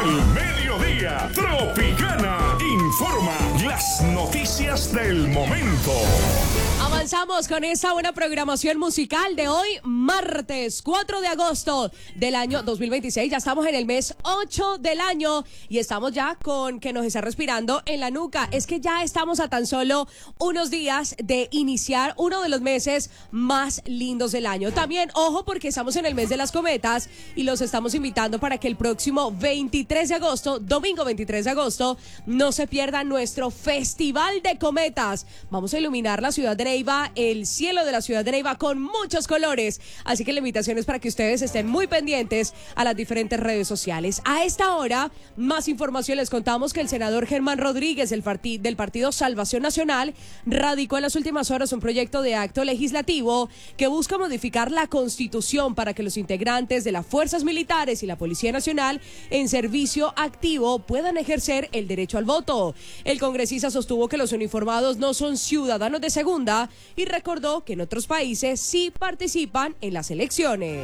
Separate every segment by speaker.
Speaker 1: del mediodía, Tropicana informa las noticias del momento.
Speaker 2: Avanzamos con esta buena programación musical de hoy, martes 4 de agosto del año 2026. Ya estamos en el mes 8 del año y estamos ya con que nos está respirando en la nuca. Es que ya estamos a tan solo unos días de iniciar uno de los meses más lindos del año. También, ojo, porque estamos en el mes de las cometas y los estamos invitando para que el próximo 23 de agosto, domingo 23 de agosto, no se pierda nuestro Festival de Cometas. Vamos a iluminar la ciudad de Neiva, el cielo de la ciudad de Neiva con muchos colores, así que la invitación es para que ustedes estén muy pendientes a las diferentes redes sociales. A esta hora, más información, les contamos que el senador Germán Rodríguez del Partido Salvación Nacional radicó en las últimas horas un proyecto de acto legislativo que busca modificar la Constitución para que los integrantes de las fuerzas militares y la Policía Nacional en servicio activo puedan ejercer el derecho al voto. El congresista sostuvo que los uniformados no son ciudadanos de segunda y recordó que en otros países sí participan en las elecciones.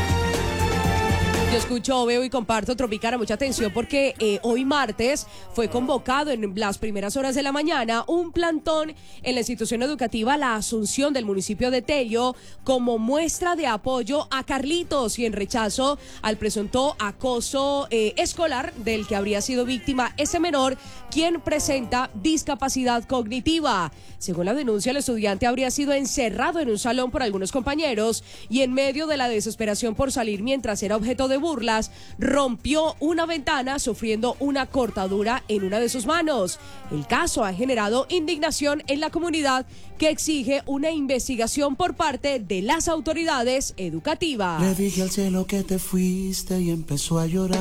Speaker 2: Yo escucho, veo y comparto Tropicana, mucha atención porque hoy martes fue convocado en las primeras horas de la mañana un plantón en la institución educativa La Asunción del municipio de Tello como muestra de apoyo a Carlitos y en rechazo al presunto acoso escolar del que habría sido víctima ese menor, quien presenta discapacidad cognitiva. Según la denuncia, el estudiante habría sido encerrado en un salón por algunos compañeros y en medio de la desesperación por salir mientras era objeto de burlas, rompió una ventana sufriendo una cortadura en una de sus manos. El caso ha generado indignación en la comunidad que exige una investigación por parte de las autoridades educativas.
Speaker 3: Le dije al cielo que te fuiste y empezó a llorar.